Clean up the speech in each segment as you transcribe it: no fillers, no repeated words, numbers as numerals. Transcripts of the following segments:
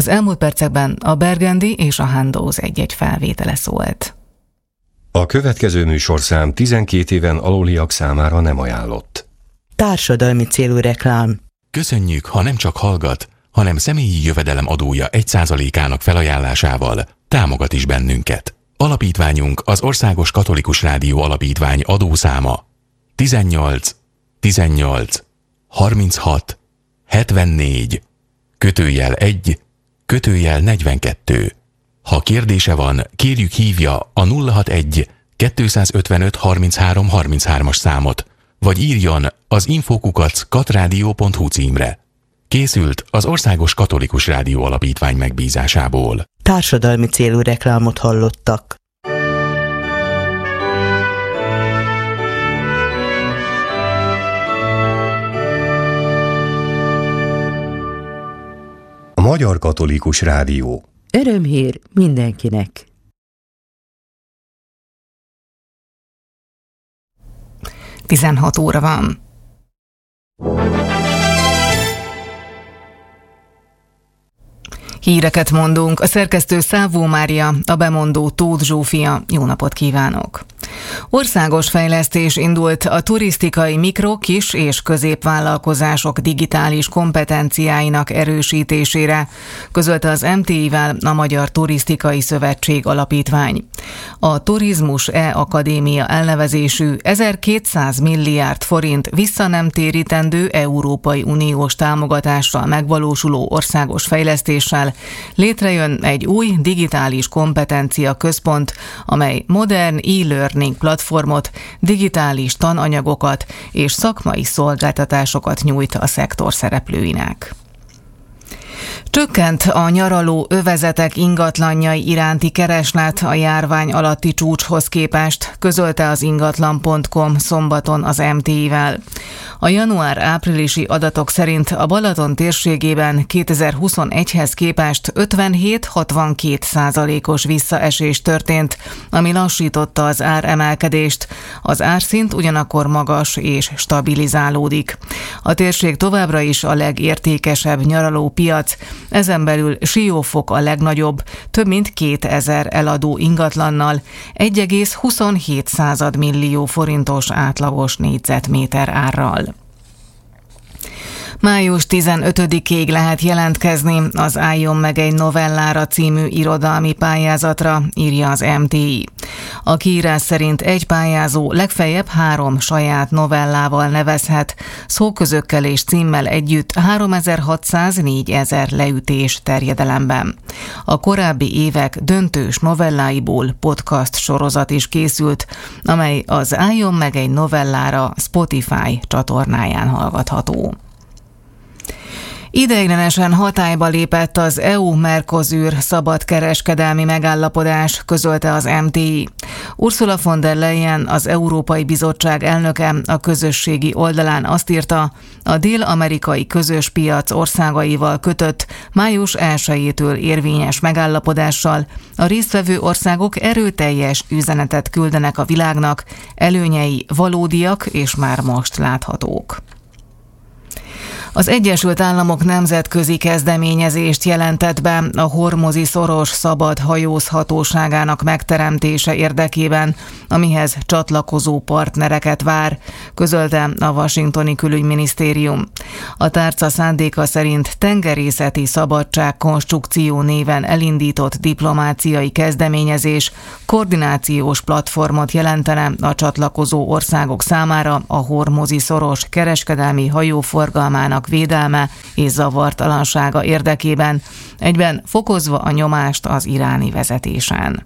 Az elmúlt percekben a Burgundy és a Handoz egy-egy felvétele szólt. A következő műsorszám 12 éven aluliak számára nem ajánlott. Társadalmi célú reklám. Köszönjük, ha nem csak hallgat, hanem személyi jövedelem adója 1%-ának felajánlásával támogat is bennünket. Alapítványunk az Országos Katolikus Rádió Alapítvány adószáma 18 18 36 74 /1 /42. Ha kérdése van, kérjük hívja a 061 255 33 33-as számot, vagy írjon az info@katradio.hu címre. Készült az Országos Katolikus Rádió Alapítvány megbízásából. Társadalmi célú reklámot hallottak. A Magyar Katolikus Rádió. Örömhír mindenkinek! Tizenhat óra van. Híreket mondunk, a szerkesztő Szávó Mária, a bemondó Tóth Zsófia. Jó napot kívánok! Országos fejlesztés indult a turisztikai mikro-, kis- és középvállalkozások digitális kompetenciáinak erősítésére, közölte az MTI-vel a Magyar Turisztikai Szövetség Alapítvány. A Turizmus E-Akadémia elnevezésű 1200 milliárd forint visszanemtérítendő Európai Uniós támogatással megvalósuló országos fejlesztéssel létrejön egy új digitális kompetencia központ, amely modern e-learning platformot, digitális tananyagokat és szakmai szolgáltatásokat nyújt a szektor szereplőinek. Csökkent a nyaraló övezetek ingatlanjai iránti kereslet a járvány alatti csúcshoz képest, közölte az ingatlan.com szombaton az MTI-vel. A január-áprilisi adatok szerint a Balaton térségében 2021-hez képest 57-62%-os visszaesés történt, ami lassította az áremelkedést. Az árszint ugyanakkor magas és stabilizálódik. A térség továbbra is a legértékesebb nyaralópiac, ezen belül Siófok a legnagyobb, több mint 2000 eladó ingatlannal, 1,27 millió forintos átlagos négyzetméter árral. Május 15-ig lehet jelentkezni az Álljon meg egy novellára című irodalmi pályázatra, írja az MTI. A kiírás szerint egy pályázó legfeljebb 3 saját novellával nevezhet, szóközökkel és címmel együtt 3600-4000 leütés terjedelemben. A korábbi évek döntős novelláiból podcast sorozat is készült, amely az Álljon meg egy novellára Spotify csatornáján hallgatható. Ideiglenesen hatályba lépett az EU-Mercosur szabadkereskedelmi megállapodás, közölte az MTI. Ursula von der Leyen, az Európai Bizottság elnöke a közösségi oldalán azt írta, a dél-amerikai közös piac országaival kötött május 1-től érvényes megállapodással a résztvevő országok erőteljes üzenetet küldenek a világnak, előnyei valódiak és már most láthatók. Az Egyesült Államok nemzetközi kezdeményezést jelentett be a Hormuzi-szoros szabad hajózhatóságának megteremtése érdekében, amihez csatlakozó partnereket vár, közölte a Washingtoni Külügyminisztérium. A tárca szándéka szerint tengerészeti szabadságkonstrukció néven elindított diplomáciai kezdeményezés koordinációs platformot jelentene a csatlakozó országok számára a Hormuzi-szoros kereskedelmi hajóforgalmának védelme és zavartalansága érdekében, egyben fokozva a nyomást az iráni vezetésen.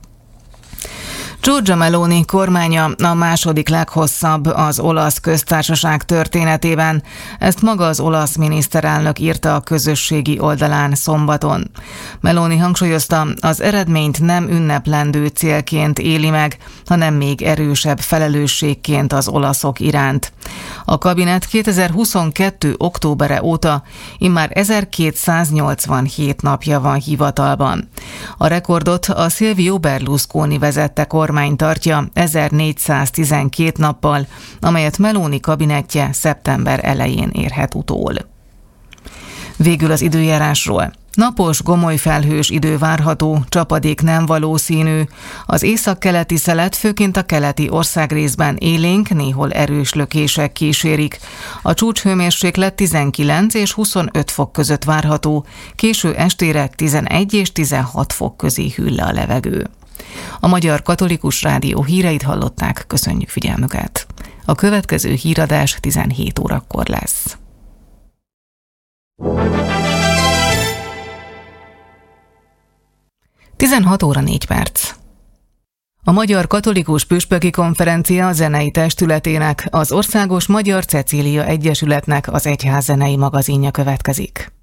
Giorgia Meloni kormánya a második leghosszabb az olasz köztársaság történetében. Ezt maga az olasz miniszterelnök írta a közösségi oldalán szombaton. Meloni hangsúlyozta, az eredményt nem ünneplendő célként éli meg, hanem még erősebb felelősségként az olaszok iránt. A kabinet 2022. októbere óta immár 1287 napja van hivatalban. A rekordot a Silvio Berlusconi vezette kormány tartja 1412 nappal, amelyet Meloni kabinetje szeptember elején érhet utól. Végül az időjárásról. Napos, gomolyfelhős idő várható, csapadék nem valószínű. Az északkeleti szelet főként a keleti országrészben élénk, néhol erős lökések kísérik. A csúcshőmérséklet 19 és 25 fok között várható, késő estére 11 és 16 fok közé hűl le a levegő. A Magyar Katolikus Rádió híreit hallották, köszönjük figyelmüket. A következő híradás 17 órakor lesz. 16 óra 4 perc. A Magyar Katolikus Püspöki Konferencia zenei testületének, az Országos Magyar Cecília Egyesületnek az egyházzenei magazinja következik.